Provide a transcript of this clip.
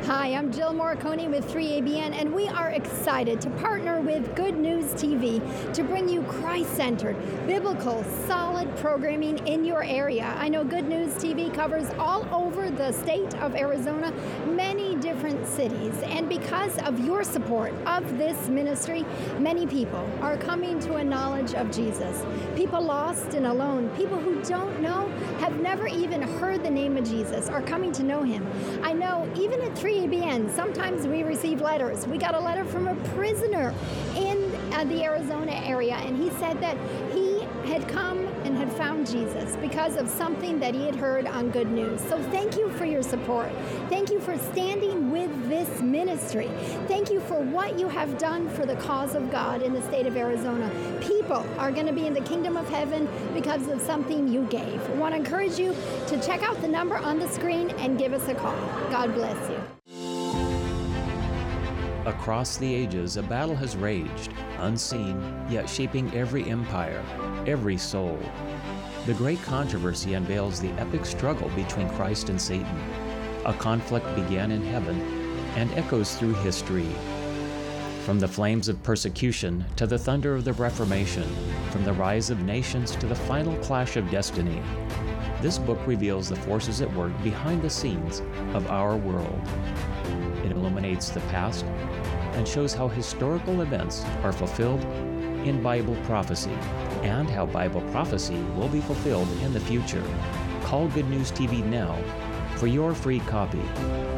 Hi, I'm Jill Morricone with 3ABN, and we are excited to partner with Good News TV to bring you Christ-centered, biblical, solid programming in your area. I know Good News TV covers all over the state of Arizona, many different cities, and because of your support of this ministry, many people are coming to a knowledge of Jesus. People lost and alone, people who don't know, have never even heard the name of Jesus, are coming to know him. I know even at 3ABN, sometimes we receive letters. We got a letter from a prisoner in the Arizona area, and he said that he had come and had found Jesus because of something that he had heard on Good News. So thank you for your support. Thank you for standing with this ministry. Thank you for what you have done for the cause of God in the state of Arizona. People are going to be in the kingdom of heaven because of something you gave. I want to encourage you to check out the number on the screen and give us a call. God bless you. Across the ages, a battle has raged, unseen, yet shaping every empire, every soul. The great controversy unveils the epic struggle between Christ and Satan. A conflict began in heaven and echoes through history. From the flames of persecution to the thunder of the Reformation, from the rise of nations to the final clash of destiny, this book reveals the forces at work behind the scenes of our world. It illuminates the past and shows how historical events are fulfilled in Bible prophecy and how Bible prophecy will be fulfilled in the future. Call Good News TV now for your free copy.